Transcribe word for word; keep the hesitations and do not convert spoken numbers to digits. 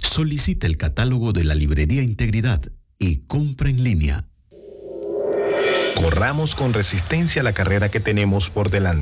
Solicita el catálogo de la Librería Integridad y compra en línea. Corramos con resistencia la carrera que tenemos por delante.